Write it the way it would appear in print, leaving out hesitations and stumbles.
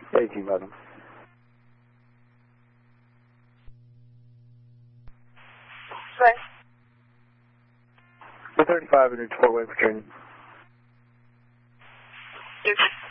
1811. Right. The 35 and 4-way for training. Yes.